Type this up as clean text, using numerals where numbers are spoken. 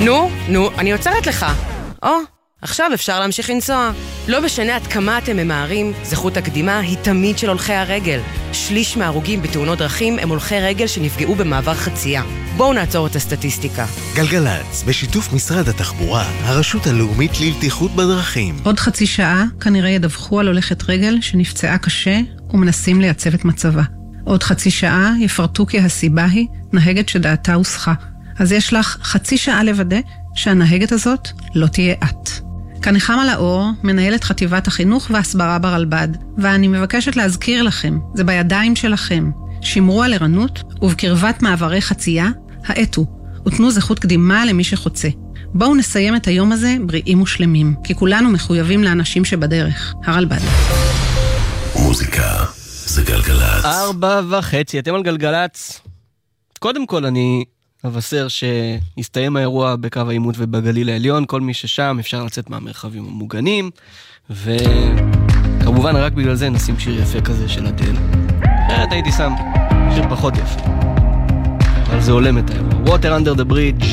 נו, אני עוצרת לך. עכשיו אפשר להמשיך לנסוע. לא משנה עד כמה אתם ממהרים, זכות הקדימה היא תמיד של הולכי הרגל. שליש מההרוגים בתאונות דרכים הם הולכי רגל שנפגעו במעבר חצייה. בואו נעצור את הסטטיסטיקה. גלגלץ, בשיתוף משרד התחבורה, הרשות הלאומית לבטיחות בדרכים. עוד חצי שעה כנראה ידווחו על הולכת רגל שנפצעה קשה ומנסים לייצב את מצבה. עוד חצי שעה יפרטו כי הסיבה היא נהגת שדעתה הוסחה. אז יש לך חצי שעה לוודא שהנהגת הזאת לא תהיה את. כאן נחמה לאור, מנהלת חטיבת החינוך והסברה ברלב"ד, ואני מבקשת להזכיר לכם, זה בידיים שלכם. שמרו על ערנות ובקרבת מעברי חצייה, האטו, ותנו זכות קדימה למי שחוצה. בואו נסיים את היום הזה בריאים ושלמים, כי כולנו מחויבים לאנשים שבדרך. הרלב"ד. מוזיקה זה גלגלץ. 4:30, אתם על גלגלץ. קודם כל אני אבשר שהסתיים האירוע בקו העימות ובגליל העליון, כל מי ששם אפשר לצאת מהמרחבים המוגנים, וכמובן רק בגלל זה נשים שיר יפה כזה של אדל. אחרת הייתי שם שיר פחות יפה, אבל זה עולם את האירוע. Water Under the Bridge,